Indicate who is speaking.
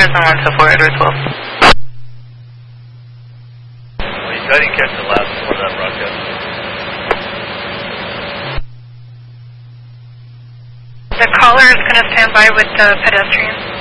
Speaker 1: Cessna 124, Edwards Wolf.
Speaker 2: I didn't catch the last part of that broadcast.
Speaker 1: The caller is going to stand by with the pedestrian.